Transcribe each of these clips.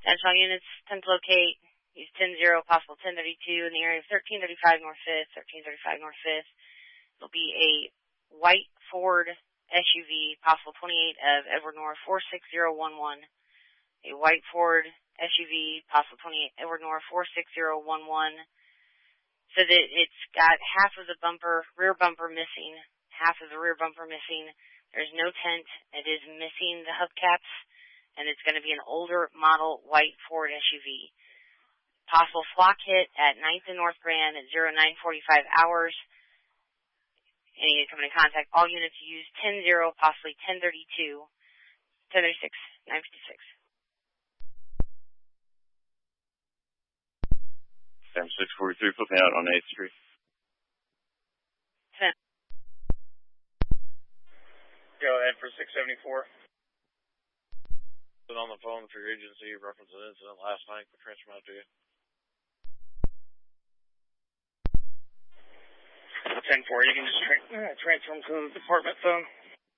National units, 10 to locate. Use 10-0, possible 1032 in the area of 1335 North 5th, 1335 North 5th. It'll be a white Ford SUV, possible 28 of Edward North 46011. A white Ford SUV, possible 28 Edward North 46011. So that it's got half of the rear bumper missing, half of the rear bumper missing. There's no tent. It is missing the hubcaps, and it's going to be an older model white Ford SUV. Possible flock hit at 9th and North Grand at 0945 hours. And you come into contact. All units use 10-0, possibly 1032, 1036, 956. Sam 643, flipping out on 8th Street. 10. Go ahead for 674. Been on the phone for your agency, reference an incident last night. We'll transfer them out to you. 10-4, you can just transfer them to the department phone.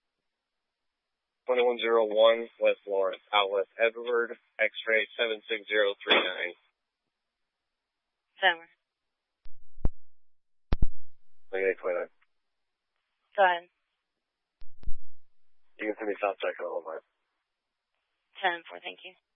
2101, West Lawrence, Outlet Edward, X-ray 76039. Summer. Negative 29. Go ahead. You can send me sound check on all of that. 10-4, thank you.